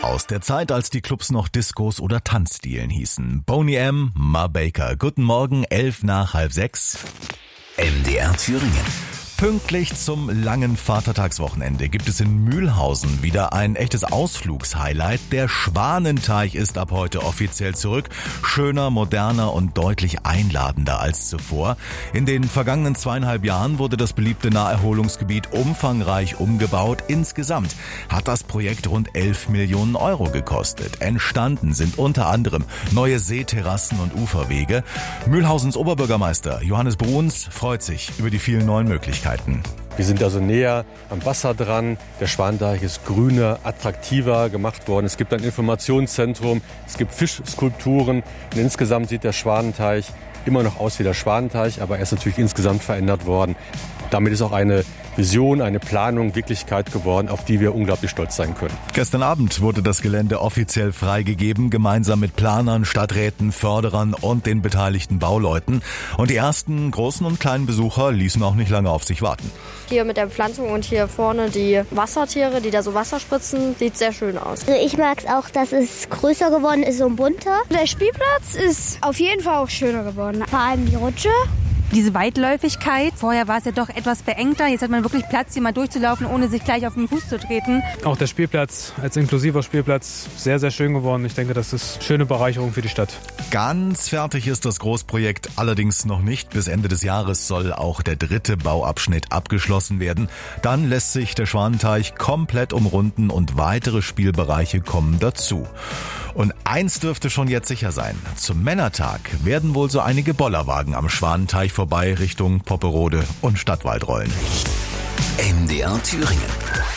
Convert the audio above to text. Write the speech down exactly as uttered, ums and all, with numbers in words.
Aus der Zeit, als die Clubs noch Discos oder Tanzdielen hießen. Boney M., Ma Baker. Guten Morgen, elf nach halb sechs. M D R Thüringen. Pünktlich zum langen Vatertagswochenende gibt es in Mühlhausen wieder ein echtes Ausflugshighlight. Der Schwanenteich ist ab heute offiziell zurück. Schöner, moderner und deutlich einladender als zuvor. In den vergangenen zweieinhalb Jahren wurde das beliebte Naherholungsgebiet umfangreich umgebaut. Insgesamt hat das Projekt rund elf Millionen Euro gekostet. Entstanden sind unter anderem neue Seeterrassen und Uferwege. Mühlhausens Oberbürgermeister Johannes Bruns freut sich über die vielen neuen Möglichkeiten. Wir sind also näher am Wasser dran. Der Schwanenteich ist grüner, attraktiver gemacht worden. Es gibt ein Informationszentrum, es gibt Fischskulpturen. Und insgesamt sieht der Schwanenteich immer noch aus wie der Schwanenteich, aber er ist natürlich insgesamt verändert worden. Damit ist auch eine Vision, eine Planung Wirklichkeit geworden, auf die wir unglaublich stolz sein können. Gestern Abend wurde das Gelände offiziell freigegeben, gemeinsam mit Planern, Stadträten, Förderern und den beteiligten Bauleuten. Und die ersten großen und kleinen Besucher ließen auch nicht lange auf sich warten. Hier mit der Pflanzung und hier vorne die Wassertiere, die da so Wasser spritzen, sieht sehr schön aus. Also ich mag es auch, dass es größer geworden ist und bunter. Der Spielplatz ist auf jeden Fall auch schöner geworden. Vor allem die Rutsche. Diese Weitläufigkeit, vorher war es ja doch etwas beengter, jetzt hat man wirklich Platz, hier mal durchzulaufen, ohne sich gleich auf den Fuß zu treten. Auch der Spielplatz als inklusiver Spielplatz sehr, sehr schön geworden. Ich denke, das ist eine schöne Bereicherung für die Stadt. Ganz fertig ist das Großprojekt allerdings noch nicht. Bis Ende des Jahres soll auch der dritte Bauabschnitt abgeschlossen werden. Dann lässt sich der Schwanenteich komplett umrunden und weitere Spielbereiche kommen dazu. Und eins dürfte schon jetzt sicher sein. Zum Männertag werden wohl so einige Bollerwagen am Schwanenteich vorbei Richtung Popperode und Stadtwald rollen. M D R Thüringen.